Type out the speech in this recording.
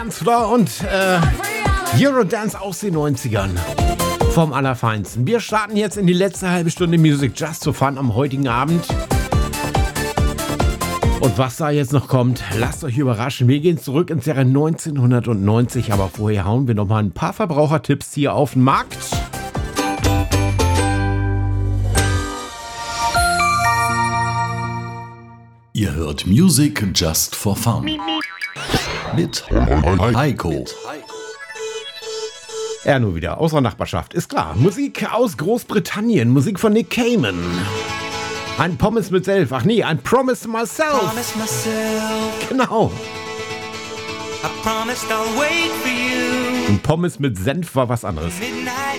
Und Eurodance aus den 90ern. Vom Allerfeinsten. Wir starten jetzt in die letzte halbe Stunde Music Just for Fun am heutigen Abend. Und was da jetzt noch kommt, lasst euch überraschen. Wir gehen zurück ins Jahre 1990, aber vorher hauen wir noch mal ein paar Verbrauchertipps hier auf den Markt. Ihr hört Music Just for Fun mit Heiko. Er nur wieder aus der Nachbarschaft, ist klar. Musik aus Großbritannien, Musik von Nick Cayman. Ein Pommes mit Senf, ach nee, ein Promise Myself. Promise myself, Genau. I promised I'll wait for you. Ein Pommes mit Senf war was anderes. Midnight